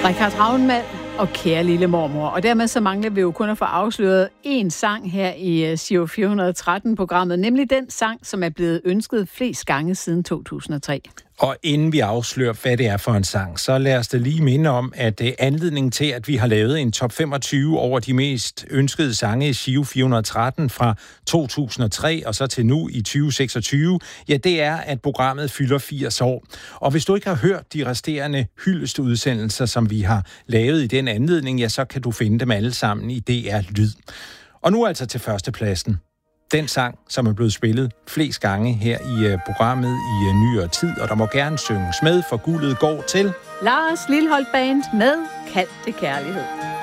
Richard Ravnmald og Kære lille mormor. Og dermed så mangler vi jo kun at få afsløret én sang her i Giro 413-programmet, nemlig den sang, som er blevet ønsket flest gange siden 2003. Og inden vi afslører, hvad det er for en sang, så lad os da lige minde om, at anledningen til, at vi har lavet en top 25 over de mest ønskede sange i Giro 413 fra 2003 og så til nu i 2026, ja, det er, at programmet fylder 80 år. Og hvis du ikke har hørt de resterende hyldestudsendelser, som vi har lavet i den anledning, ja, så kan du finde dem alle sammen i DR Lyd. Og nu altså til førstepladsen. Den sang, som er blevet spillet flest gange her i programmet i nyere tid, og der må gerne synges med, for guldet går til Lars Lilholt Band med Kald det kærlighed.